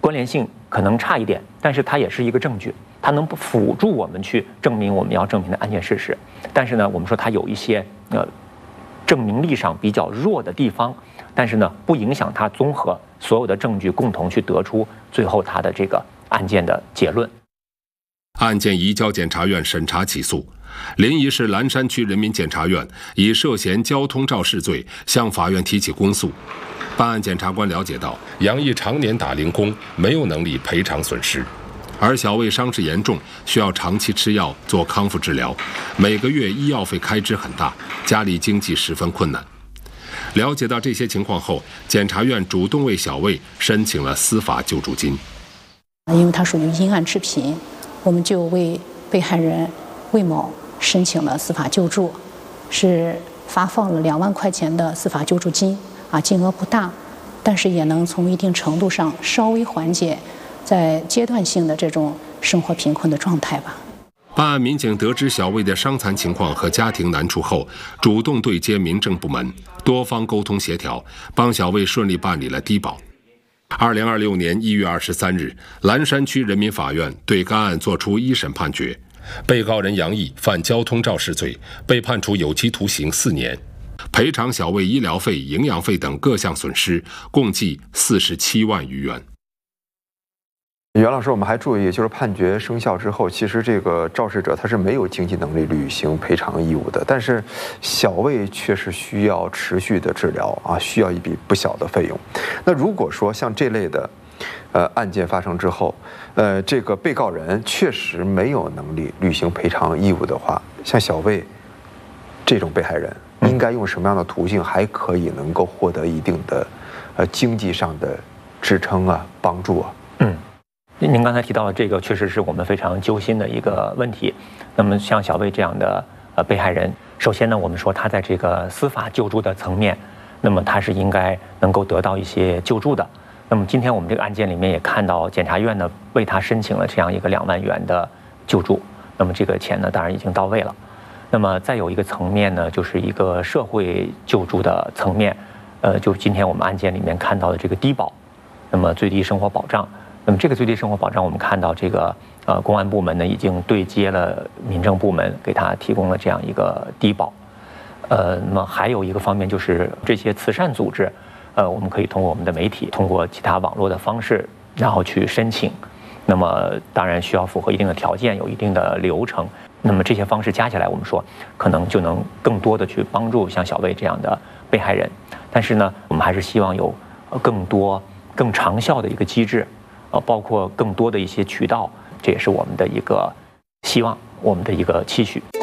关联性可能差一点，但是它也是一个证据，它能辅助我们去证明我们要证明的案件事实。但是呢，我们说它有一些证明力上比较弱的地方，但是呢，不影响它综合所有的证据共同去得出最后它的这个案件的结论。 案件移交检察院审查起诉，临沂市蓝山区人民检察院以涉嫌交通肇事罪向法院提起公诉。办案检察官了解到，杨毅常年打零工，没有能力赔偿损失，而小魏伤势严重，需要长期吃药做康复治疗，每个月医药费开支很大，家里经济十分困难。了解到这些情况后，检察院主动为小魏申请了司法救助金。 因为他属于因案致贫，我们就为被害人魏某申请了司法救助，是发放了2万块钱的司法救助金。金额不大，但是也能从一定程度上稍微缓解在阶段性的这种生活贫困的状态吧。 办案民警得知小魏的伤残情况和家庭难处后，主动对接民政部门，多方沟通协调，帮小魏顺利办理了低保。2026年1月23日，蓝山区人民法院对该案作出一审判决，被告人杨毅犯交通肇事罪，被判处有期徒刑4年。赔偿小魏医疗费、营养费等各项损失，共计47万余元。 袁老师，我们还注意，就是判决生效之后，其实这个肇事者他是没有经济能力履行赔偿义务的，但是小魏却是需要持续的治疗需要一笔不小的费用。那如果说像这类的案件发生之后，这个被告人确实没有能力履行赔偿义务的话，像小魏这种被害人，应该用什么样的途径还可以能够获得一定的经济上的支撑帮助您刚才提到的这个确实是我们非常揪心的一个问题。那么像小魏这样的被害人，首先呢，我们说他在这个司法救助的层面，那么他是应该能够得到一些救助的。那么今天我们这个案件里面也看到，检察院呢为他申请了这样一个2万元的救助，那么这个钱呢当然已经到位了。那么再有一个层面呢，就是一个社会救助的层面，就是今天我们案件里面看到的这个低保，那么最低生活保障。那么这个最低生活保障，我们看到这个公安部门呢已经对接了民政部门，给他提供了这样一个低保。那么还有一个方面就是这些慈善组织，我们可以通过我们的媒体，通过其他网络的方式，然后去申请。那么当然需要符合一定的条件，有一定的流程。那么这些方式加起来，我们说可能就能更多的去帮助像小魏这样的被害人。但是呢，我们还是希望有更多、更长效的一个机制，包括更多的一些渠道，这也是我们的一个希望，我们的一个期许。